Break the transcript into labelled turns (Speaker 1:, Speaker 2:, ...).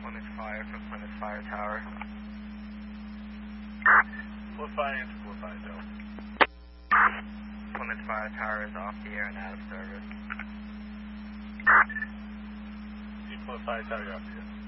Speaker 1: Plymouth Fire from Plymouth Fire Tower.
Speaker 2: Plymouth Fire into Plymouth Fire Tower.
Speaker 1: Plymouth Fire Tower is off the air and out of service.
Speaker 2: See Plymouth Fire Tower, you're off the air.